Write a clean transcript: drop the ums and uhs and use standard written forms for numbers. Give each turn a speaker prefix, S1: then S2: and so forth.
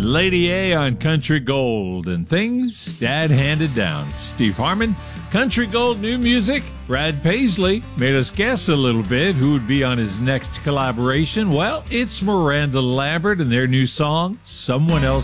S1: Lady A on Country Gold, and things Dad handed down. Steve Harmon, Country Gold new music. Brad Paisley made us guess a little bit who would be on his next collaboration. Well, it's Miranda Lambert and their new song, Someone Else